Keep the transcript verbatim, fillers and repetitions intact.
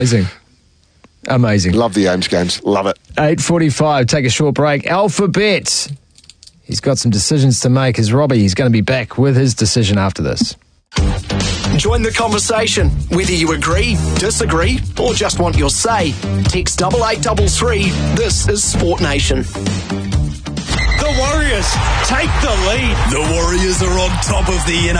Amazing. Amazing. Love the Ames games. Love it. eight forty-five, take a short break. Alphabet. He's got some decisions to make as Robbie. He's going to be back with his decision after this. Join the conversation. Whether you agree, disagree, or just want your say. Text double eight double three. This is Sport Nation. The Warriors take the lead. The Warriors are on top of the